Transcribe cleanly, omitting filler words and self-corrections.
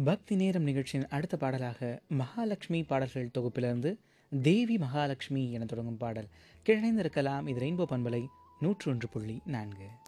பக்தி நேரம் நிகழ்ச்சியின் அடுத்த பாடலாக மகாலட்சுமி பாடல்கள் தொகுப்பிலிருந்து தேவி மகாலட்சுமி என தொடங்கும் பாடல். கிழந்திருக்கலாம். இது ரெயின்போ பண்பலை 101.4.